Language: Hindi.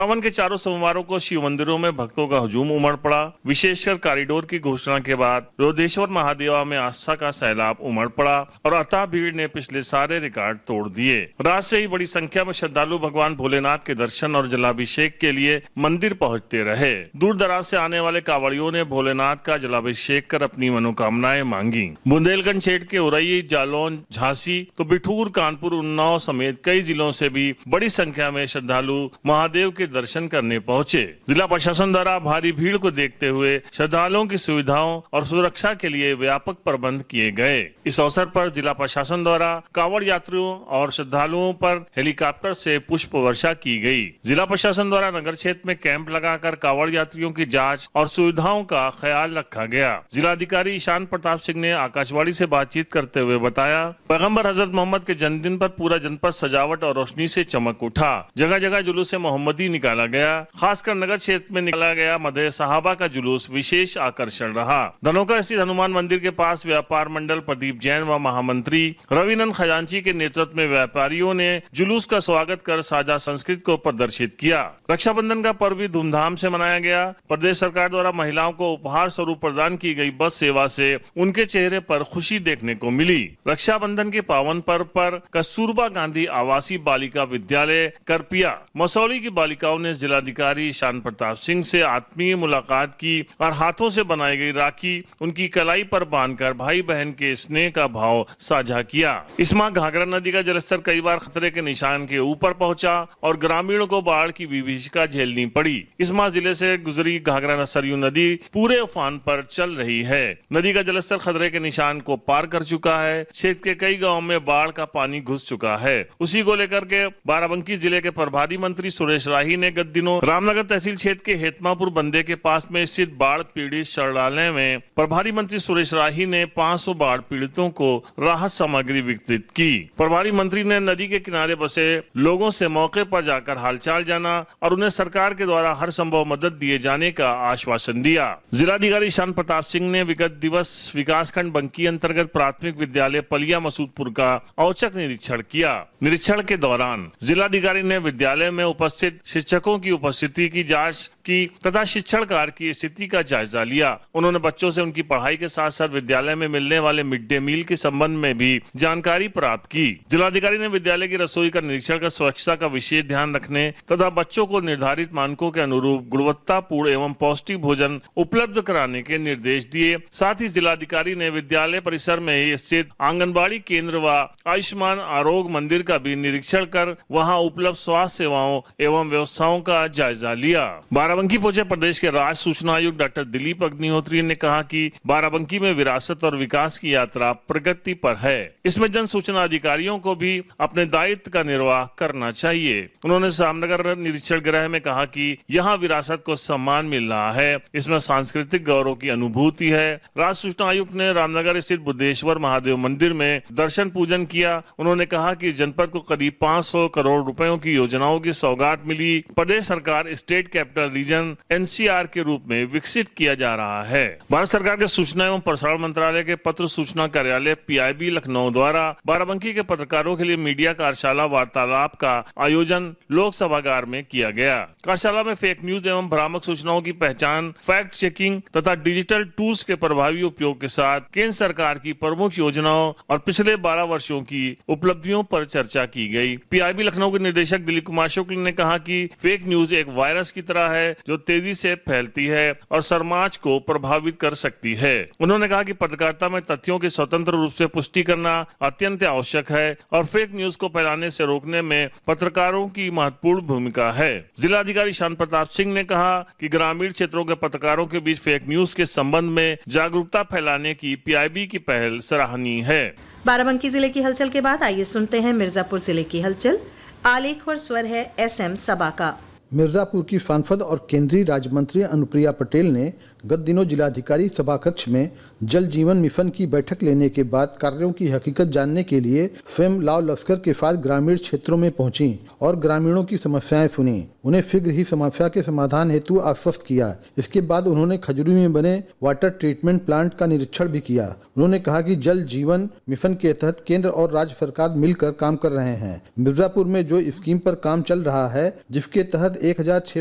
सावन के चारों सोमवारों को शिव मंदिरों में भक्तों का हुजूम उमड़ पड़ा। विशेषकर कॉरिडोर की घोषणा के बाद रोदेश्वर महादेवा में आस्था का सैलाब उमड़ पड़ा और अथाह भीड़ ने पिछले सारे रिकॉर्ड तोड़ दिए। रात से ही बड़ी संख्या में श्रद्धालु भगवान भोलेनाथ के दर्शन और जलाभिषेक के लिए मंदिर पहुंचते रहे। दूर दराज से आने वाले कांवड़ियों ने भोलेनाथ का जलाभिषेक कर अपनी मनोकामनाएं मांगी। बुंदेलखंड क्षेत्र के उरई, जालौन, झांसी तो बिठूर, कानपुर, उन्नाव समेत कई जिलों से भी बड़ी संख्या में श्रद्धालु महादेव के दर्शन करने पहुंचे। जिला प्रशासन द्वारा भारी भीड़ को देखते हुए श्रद्धालुओं की सुविधाओं और सुरक्षा के लिए व्यापक प्रबंध किए गए। इस अवसर पर जिला प्रशासन द्वारा कांवड़ यात्रियों और श्रद्धालुओं पर हेलीकॉप्टर से पुष्प वर्षा की गई। जिला प्रशासन द्वारा नगर क्षेत्र में कैंप लगाकर कांवड़ यात्रियों की जांच और सुविधाओं का ख्याल रखा गया। जिलाधिकारी ईशान प्रताप सिंह ने आकाशवाणी से बातचीत करते हुए बताया, पैगंबर हजरत मोहम्मद के जन्मदिन पर पूरा जनपद सजावट और रोशनी से चमक उठा। जगह जगह जुलूस मोहम्मदी निकाला गया। खासकर नगर क्षेत्र में निकाला गया मदह सहाबा का जुलूस विशेष आकर्षण रहा। धनोका स्थित हनुमान मंदिर के पास व्यापार मंडल प्रदीप जैन व महामंत्री रविनंदन खजांची के नेतृत्व में व्यापारियों ने जुलूस का स्वागत कर साझा संस्कृति को प्रदर्शित किया। रक्षाबंधन का पर्व भी धूमधाम से मनाया गया। प्रदेश सरकार द्वारा महिलाओं को उपहार स्वरूप प्रदान की गई बस सेवा से उनके चेहरे पर खुशी देखने को मिली। रक्षाबंधन के पावन पर्व पर कस्तूरबा गांधी आवासीय बालिका विद्यालय करपिया मसौली की बालिकाओं ने जिलाधिकारी ईशान प्रताप सिंह से आत्मीय मुलाकात की और हाथों से बनाई गई राखी उनकी कलाई पर बांधकर भाई बहन के स्नेह का भाव साझा किया। इस माह घाघरा नदी का जलस्तर कई बार खतरे के निशान के ऊपर पहुंचा और ग्रामीणों को बाढ़ की विभीषिका झेलनी पड़ी। इस माह जिले से गुजरी घाघरा सरयू नदी पूरे उफान पर चल रही है। नदी का जलस्तर खतरे के निशान को पार कर चुका है। क्षेत्र के कई गाँव में बाढ़ का पानी घुस चुका है। उसी को लेकर के बाराबंकी जिले के प्रभारी मंत्री सुरेश राही ने गत दिनों रामनगर तहसील क्षेत्र के हेतमापुर बंदे के पास में स्थित बाढ़ पीड़ित शरणालय में प्रभारी मंत्री सुरेश राही ने 500 बाढ़ पीड़ितों को राहत सामग्री वितरित की। प्रभारी मंत्री ने नदी के किनारे बसे लोगों से मौके पर जाकर हालचाल जाना और उन्हें सरकार के द्वारा हर संभव मदद दिए जाने का आश्वासन दिया। जिलाधिकारी ईशान प्रताप सिंह ने विगत दिवस विकासखंड बंकी अंतर्गत प्राथमिक विद्यालय पलिया मसूदपुर का औचक निरीक्षण किया। निरीक्षण के दौरान जिलाधिकारी ने विद्यालय में उपस्थित शिक्षकों की उपस्थिति की जांच की तथा शिक्षण कार्य की स्थिति का जायजा लिया। उन्होंने बच्चों से उनकी पढ़ाई के साथ साथ विद्यालय में मिलने वाले मिड डे मील के संबंध में भी जानकारी प्राप्त की। जिलाधिकारी ने विद्यालय की रसोई का निरीक्षण कर स्वच्छता का विशेष ध्यान रखने तथा बच्चों को निर्धारित मानकों के अनुरूप गुणवत्तापूर्ण एवं पौष्टिक भोजन उपलब्ध कराने के निर्देश दिए। साथ ही जिलाधिकारी ने विद्यालय परिसर में ही स्थित आंगनबाड़ी केंद्र व आयुष्मान आरोग्य मंदिर का भी निरीक्षण कर वहां उपलब्ध स्वास्थ्य सेवाओं एवं व्यवस्थाओं का जायजा लिया। बाराबंकी पहुंचे प्रदेश के राज्य सूचना आयुक्त डॉक्टर दिलीप अग्निहोत्री ने कहा कि बाराबंकी में विरासत और विकास की यात्रा प्रगति पर है। इसमें जन सूचना अधिकारियों को भी अपने दायित्व का निर्वाह करना चाहिए। उन्होंने रामनगर निरीक्षण गृह में कहा कि यहाँ विरासत को सम्मान मिल रहा है। इसमें सांस्कृतिक गौरव की अनुभूति है। राज्य सूचना आयुक्त ने रामनगर स्थित बुद्धेश्वर महादेव मंदिर में दर्शन पूजन किया। उन्होंने कहा कि जनपद को करीब 500 करोड़ रुपयों की योजनाओं की सौगात मिली। प्रदेश सरकार स्टेट कैपिटल रीजन एनसीआर के रूप में विकसित किया जा रहा है। भारत सरकार के सूचना एवं प्रसारण मंत्रालय के पत्र सूचना कार्यालय पीआईबी लखनऊ द्वारा बाराबंकी के पत्रकारों के लिए मीडिया कार्यशाला वार्तालाप का आयोजन लोक सभागार में किया गया। कार्यशाला में फेक न्यूज एवं भ्रामक सूचनाओं की पहचान, फैक्ट चेकिंग तथा डिजिटल टूल्स के प्रभावी उपयोग के साथ केंद्र सरकार की प्रमुख योजनाओं और पिछले 12 वर्षों की उपलब्धियों पर चर्चा की गई। पीआईबी लखनऊ के निदेशक दिलीप कुमार शुक्ल ने कहा कि फेक न्यूज एक वायरस की तरह है जो तेजी से फैलती है और समाज को प्रभावित कर सकती है। उन्होंने कहा कि पत्रकारिता में तथ्यों की स्वतंत्र रूप से पुष्टि करना अत्यंत आवश्यक है और फेक न्यूज को फैलाने से रोकने में पत्रकारों की महत्वपूर्ण भूमिका है। जिलाधिकारी ईशान प्रताप सिंह ने कहा कि ग्रामीण क्षेत्रों के पत्रकारों के बीच फेक न्यूज के संबंध में जागरूकता फैलाने की पीआईबी की पहल सराहनीय है। बाराबंकी जिले की हलचल के बाद आइए सुनते हैं मिर्जापुर जिले की हलचल। आलेख और स्वर है एसएम सबा का। मिर्जापुर की सांसद और केंद्रीय राज्य मंत्री अनुप्रिया पटेल ने गत दिनों जिलाधिकारी सभा कक्ष में जल जीवन मिशन की बैठक लेने के बाद कार्यों की हकीकत जानने के लिए स्वयं लाव लश्कर के साथ ग्रामीण क्षेत्रों में पहुंची और ग्रामीणों की समस्याएं सुनी। उन्हें शीघ्र ही समस्या के समाधान हेतु आश्वस्त किया। इसके बाद उन्होंने खजूरी में बने वाटर ट्रीटमेंट प्लांट का निरीक्षण भी किया। उन्होंने कहा कि जल जीवन मिशन के तहत केंद्र और राज्य सरकार मिलकर काम कर रहे हैं। मिर्जापुर में जो स्कीम पर काम चल रहा है, जिसके तहत 1600